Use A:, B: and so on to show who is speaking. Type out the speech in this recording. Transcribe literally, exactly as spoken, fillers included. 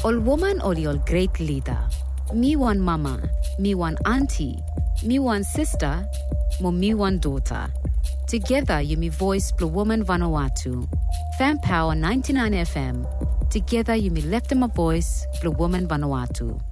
A: Ol woman ol ol great leader. Me one mama, me one auntie, me one sister, mo me one daughter. Together you me voice Blue Woman Vanuatu. Fan Power ninety-nine F M. Together you me left in my voice Blue Woman Vanuatu.